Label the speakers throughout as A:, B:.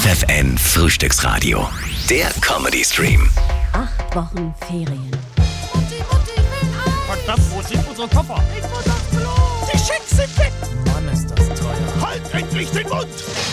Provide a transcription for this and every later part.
A: FFN Frühstücksradio. Der Comedy-Stream.
B: 8 Wochen Ferien.
C: Verdammt, wo sind unsere Koffer?
D: Ich muss aufs Klo!
C: Die Schicks sind weg!
D: Mann, ist das teuer.
C: Halt endlich den Mund!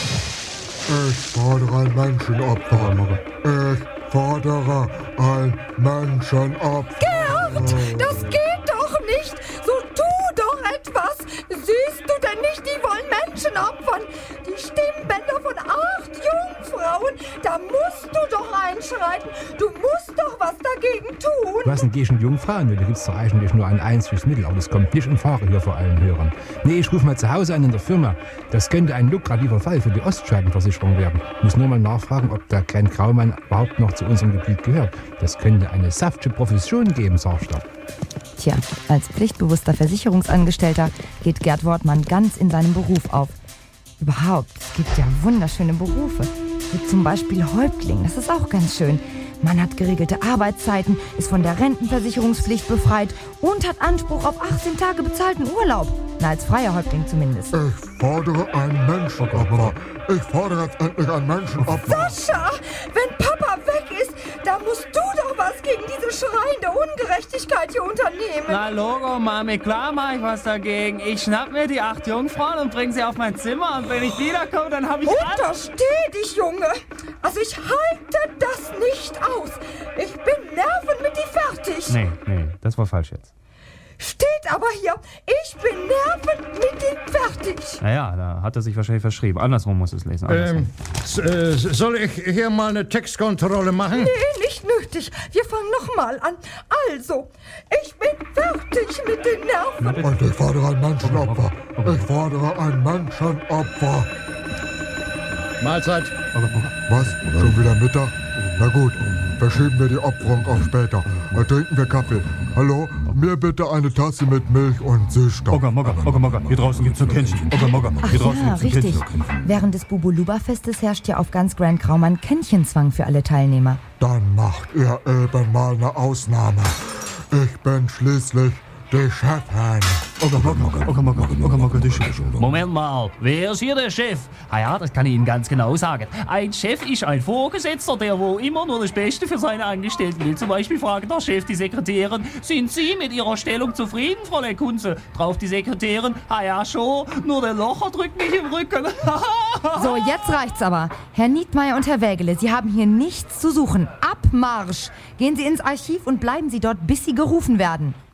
E: Ich fordere ein Menschenopfer. Ich fordere ein Menschenopfer.
F: Gerd, das geht doch nicht. So tu doch etwas. Siehst du denn nicht, die wollen Menschen opfern? Die Stimmbänder von 8 Jungfrauen. Da musst du doch einschreiten. Du musst doch was dagegen tun.
G: Was denn gegen Jungfrauen? Da gibt's doch eigentlich nur ein einziges Mittel, aber das kommt nicht in Frage hier vor allen Hörern. Nee, ich rufe mal zu Hause an in der Firma. Das könnte ein lukrativer Fall für die Ostscheibenversicherung werden. Muss nur mal nachfragen, ob der Glenn Graumann überhaupt noch zu unserem Gebiet gehört. Das könnte eine saftige Profession geben, sagt er.
H: Tja, als pflichtbewusster Versicherungsangestellter geht Gerd Wortmann ganz in seinem Beruf auf. Überhaupt, es gibt ja wunderschöne Berufe. Wie zum Beispiel Häuptling, das ist auch ganz schön. Man hat geregelte Arbeitszeiten, ist von der Rentenversicherungspflicht befreit und hat Anspruch auf 18 Tage bezahlten Urlaub. Na, als freier Häuptling zumindest.
E: Ich fordere ein Menschenopfer. Ich fordere jetzt endlich ein Menschenopfer.
F: Sascha, wenn Papa weg ist, da musst du doch was gegen diese schreiende Ungerechtigkeit hier unternehmen.
D: Na Logo, Mami, klar mach ich was dagegen. Ich schnapp mir die 8 Jungfrauen und bring sie auf mein Zimmer. Und wenn ich wiederkomme, dann hab ich
F: Untersteh dich, Junge. Also ich halte das nicht aus. Ich bin nervenmittig fertig.
G: Nee, das war falsch jetzt.
F: Steht aber hier, ich bin nervenmittig fertig.
G: Naja, da hat er sich wahrscheinlich verschrieben. Andersrum muss es lesen.
C: Soll ich hier mal eine Textkontrolle machen?
F: Nee, nicht nötig. Wir fangen nochmal an. Also, ich bin fertig mit den Nerven.
E: Und ich fordere ein Menschenopfer. Ich fordere ein Menschenopfer.
C: Mahlzeit.
E: Was? Schon wieder Mittag? Na gut, verschieben wir die Opferung auf später. Trinken wir Kaffee. Hallo? Mir bitte eine Tasse mit Milch und Süßstoff.
G: Mogger, hier draußen gibt's ein Kännchen. Mogger,
H: Ach ja, richtig. Während des Bubuluba-Festes herrscht ja auf ganz Grand Graumann Kännchenzwang für alle Teilnehmer.
E: Dann macht ihr eben mal eine Ausnahme. Ich bin schließlich die Chefin.
D: Moment mal, wer ist hier der Chef? Ah ja, das kann ich Ihnen ganz genau sagen. Ein Chef ist ein Vorgesetzter, der wo immer nur das Beste für seine Angestellten will. Zum Beispiel fragt der Chef die Sekretärin, sind Sie mit Ihrer Stellung zufrieden, Fräulein Kunze? Drauf die Sekretärin, ah ja schon, nur der Locher drückt mich im Rücken.
H: So, jetzt reicht's aber. Herr Niedmeyer und Herr Wägele, Sie haben hier nichts zu suchen. Abmarsch! Gehen Sie ins Archiv und bleiben Sie dort, bis Sie gerufen werden.